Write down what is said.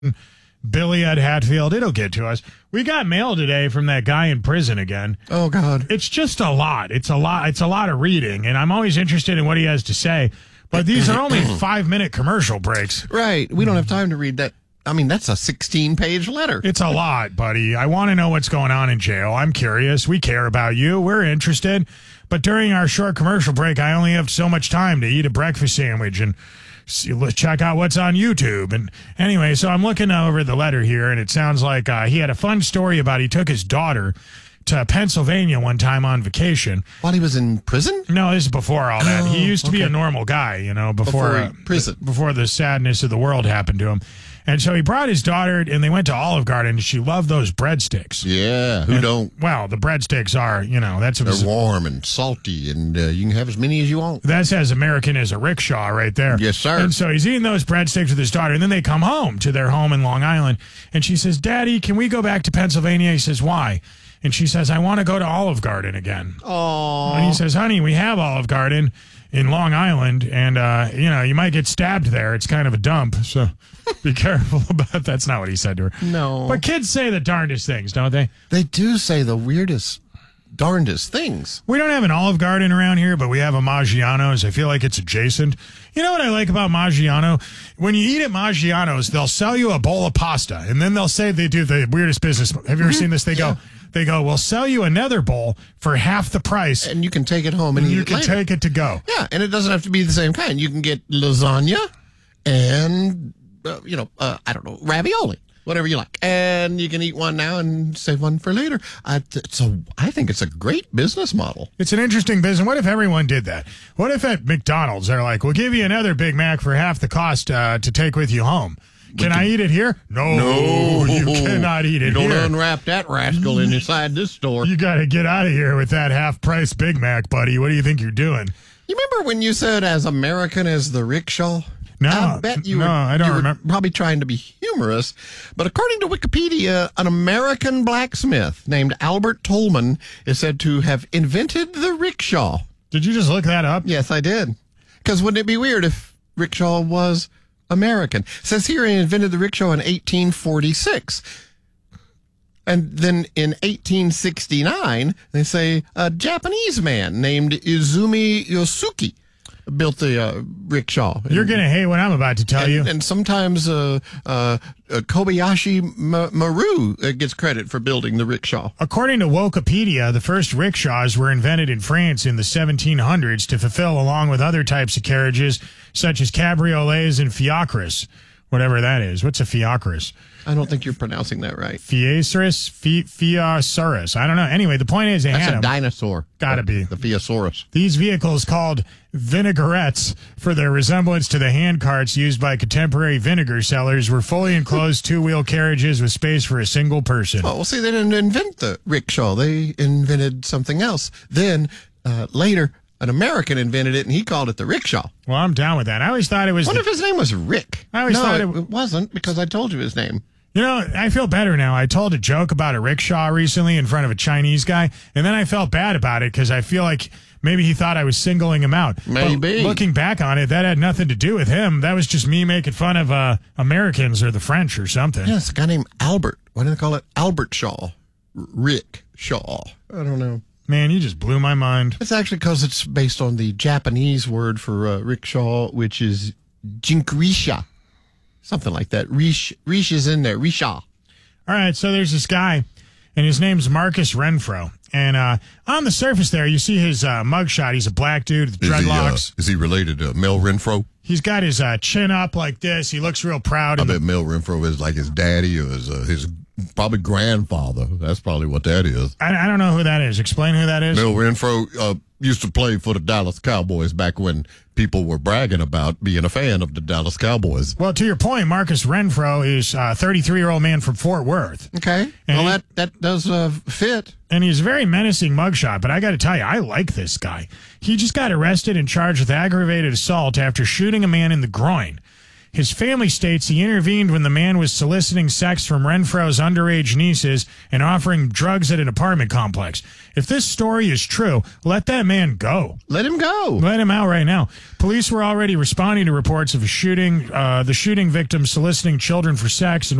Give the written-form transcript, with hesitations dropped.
Billy Ed Hatfield. It'll get to us. We got mail today from that guy in prison again. Oh, God. It's just a lot. It's a lot of reading, and I'm always interested in what he has to say. But these are only 5-minute commercial breaks. Right. We don't have time to read that. I mean, that's a 16-page letter. It's a lot, buddy. I want to know what's going on in jail. I'm curious. We care about you. We're interested. But during our short commercial break, I only have so much time to eat a breakfast sandwich and check out what's on YouTube. And anyway, so I'm looking over the letter here, and it sounds like he had a fun story about he took his daughter to Pennsylvania one time on vacation. While he was in prison? No, this is before all that. He used to be a normal guy, you know, before prison, before the sadness of the world happened to him. And so he brought his daughter, and they went to Olive Garden, and she loved those breadsticks. Yeah, who don't? Well, the breadsticks are, you know, they're warm and salty, and you can have as many as you want. That's as American as a rickshaw right there. Yes, sir. And so he's eating those breadsticks with his daughter, and then they come home to their home in Long Island, and she says, "Daddy, can we go back to Pennsylvania?" He says, "Why?" And she says, "I want to go to Olive Garden again." Oh. And he says, "Honey, we have Olive Garden in Long Island, and, you know, you might get stabbed there. It's kind of a dump, so be careful about that." That's not what he said to her. No. But kids say the darndest things, don't they? They do say the weirdest, darndest things. We don't have an Olive Garden around here, but we have a Maggiano's. I feel like it's adjacent. You know what I like about Maggiano? When you eat at Maggiano's, they'll sell you a bowl of pasta, and then they'll say they do the weirdest business. Have you ever seen this? They go, "We'll sell you another bowl for half the price." And you can take it home and eat it later. You can take it to go. Yeah, and it doesn't have to be the same kind. You can get lasagna and, I don't know, ravioli, whatever you like. And you can eat one now and save one for later. I think it's a great business model. It's an interesting business. What if everyone did that? What if at McDonald's they're like, "We'll give you another Big Mac for half the cost to take with you home"? Can I eat it here? No, you cannot eat it here. You don't unwrap that rascal inside this store. You got to get out of here with that half-price Big Mac, buddy. What do you think you're doing? You remember when you said as American as the rickshaw? No, I bet you were, I don't remember. Probably trying to be humorous, but according to Wikipedia, an American blacksmith named Albert Tolman is said to have invented the rickshaw. Did you just look that up? Yes, I did. Because wouldn't it be weird if rickshaw was American? It says here he invented the rickshaw in 1846. And then in 1869, they say a Japanese man named Izumi Yosuke built the rickshaw. You're going to hate what I'm about to tell you. And sometimes Kobayashi Maru gets credit for building the rickshaw. According to Wikipedia, the first rickshaws were invented in France in the 1700s to fulfill, along with other types of carriages, such as cabriolets and fiacres, whatever that is. What's a fiacres? I don't think you're pronouncing that right. Fiasaurus. I don't know. Anyway, the point is they That's had a them. dinosaur. Gotta be. The Fiasaurus. These vehicles, called vinaigrettes for their resemblance to the hand carts used by contemporary vinegar sellers, were fully enclosed two-wheel carriages with space for a single person. Oh, well, see, they didn't invent the rickshaw. They invented something else. Then, later, an American invented it, and he called it the rickshaw. Well, I'm down with that. I always thought it was... What if his name was Rick? I always thought it wasn't, because I told you his name. You know, I feel better now. I told a joke about a rickshaw recently in front of a Chinese guy, and then I felt bad about it because I feel like maybe he thought I was singling him out. Maybe. But looking back on it, that had nothing to do with him. That was just me making fun of Americans or the French or something. Yeah, it's a guy named Albert. Why do they call it Albert Shaw? Rick Shaw. I don't know. Man, you just blew my mind. It's actually because it's based on the Japanese word for rickshaw, which is jinkrisha. Something like that. Rish is in there. Risha. All right, so there's this guy, and his name's Marcus Renfro. And on the surface there, you see his mugshot. He's a black dude with dreadlocks. Is he related to Mel Renfro? He's got his chin up like this. He looks real proud. I bet Mel Renfro is like his daddy or his probably grandfather. That's probably what that is. I don't know who that is. Explain who that is. Mel Renfro used to play for the Dallas Cowboys back when people were bragging about being a fan of the Dallas Cowboys. Well, to your point, Marcus Renfro is a 33-year-old man from Fort Worth. Okay. Well, that does fit. And he's a very menacing mugshot, but I got to tell you, I like this guy. He just got arrested and charged with aggravated assault after shooting a man in the groin. His family states he intervened when the man was soliciting sex from Renfro's underage nieces and offering drugs at an apartment complex. If this story is true, let that man go. Let him go. Let him out right now. Police were already responding to reports of a shooting, the shooting victim soliciting children for sex and